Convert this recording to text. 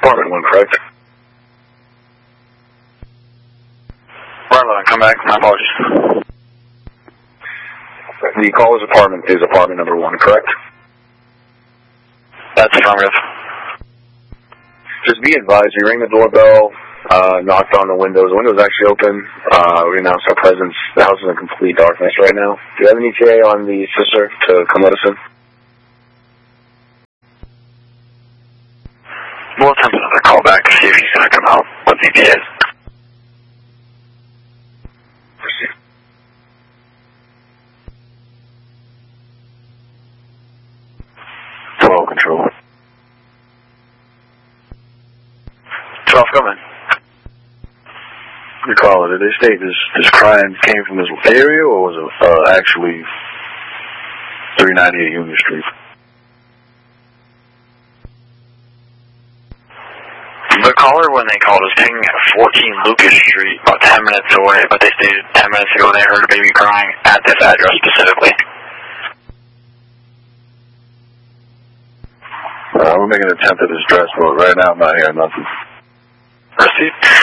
apartment 1, correct? Marlon, come back. My apologies. The caller's apartment is apartment number 1, correct? That's affirmative. Just be advised, you ring the doorbell, knocked on the windows. The window's actually open. We announced our presence. The house is in complete darkness right now. Do you have an ETA on the sister to come let us in? We'll attempt another call back to see if he's going to come out. What the ETA is. Proceed. Hello, control. 12, come in. Your caller, did they state this crime came from this area, or was it actually 398 Union Street? The caller, when they called, was pinging at 14 Lucas Street, about 10 minutes away, but they stated 10 minutes ago they heard a baby crying at this address specifically. We're making an attempt at this address, but right now I'm not hearing nothing. Proceed.